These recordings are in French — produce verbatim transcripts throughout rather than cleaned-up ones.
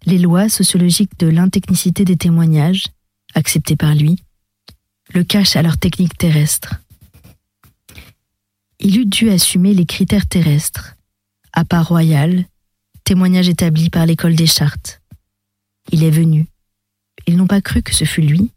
les lois sociologiques de l'intechnicité des témoignages, acceptées par lui, le cachent à leur technique terrestre. Il eût dû assumer les critères terrestres, appât royal, témoignage établi par l'école des chartes. Il est venu. Ils n'ont pas cru que ce fût lui.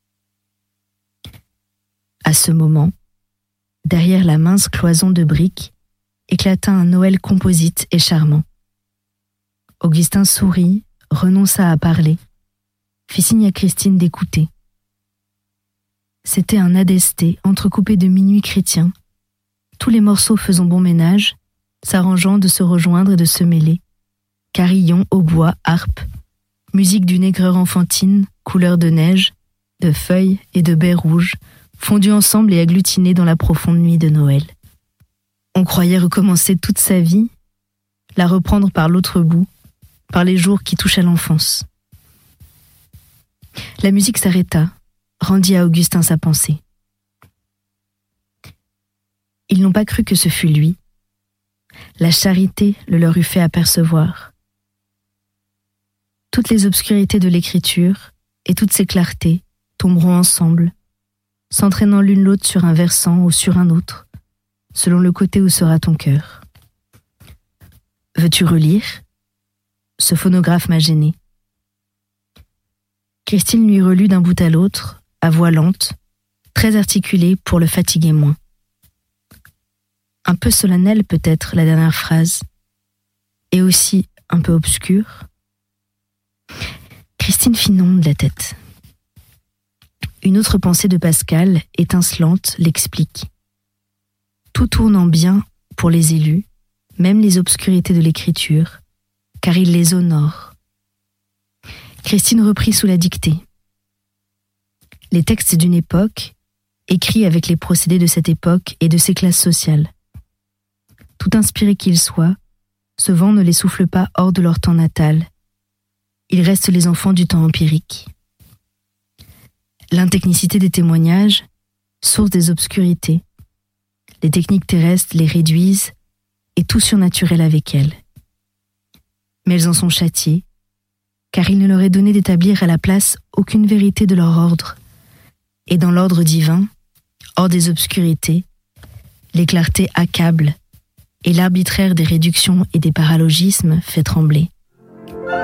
À ce moment, derrière la mince cloison de briques, éclata un Noël composite et charmant. Augustin sourit, renonça à parler, fit signe à Christine d'écouter. C'était un adesté entrecoupé de minuit chrétiens, tous les morceaux faisant bon ménage, s'arrangeant de se rejoindre et de se mêler, carillon, hautbois, harpe, musique d'une aigreur enfantine, couleur de neige, de feuilles et de baies rouges, fondus ensemble et agglutinés dans la profonde nuit de Noël. On croyait recommencer toute sa vie, la reprendre par l'autre bout, par les jours qui touchent à l'enfance. La musique s'arrêta, rendit à Augustin sa pensée. Ils n'ont pas cru que ce fût lui. La charité le leur eût fait apercevoir. Toutes les obscurités de l'écriture et toutes ses clartés tomberont ensemble, s'entraînant l'une l'autre sur un versant ou sur un autre, selon le côté où sera ton cœur. Veux-tu relire ? Ce phonographe m'a gêné. Christine lui relut d'un bout à l'autre, à voix lente, très articulée pour le fatiguer moins. Un peu solennelle peut-être la dernière phrase, et aussi un peu obscure. Christine fit non de la tête. Une autre pensée de Pascal, étincelante, l'explique. Tout tourne en bien pour les élus, même les obscurités de l'écriture, car il les honore. Christine reprit sous la dictée. Les textes d'une époque, écrits avec les procédés de cette époque et de ses classes sociales. Tout inspirés qu'ils soient, ce vent ne les souffle pas hors de leur temps natal. Ils restent les enfants du temps empirique. L'intechnicité des témoignages, source des obscurités. Les techniques terrestres les réduisent et tout surnaturel avec elles. Mais elles en sont châtiées, car il ne leur est donné d'établir à la place aucune vérité de leur ordre. Et dans l'ordre divin, hors des obscurités, les clartés accablent, et l'arbitraire des réductions et des paralogismes fait trembler.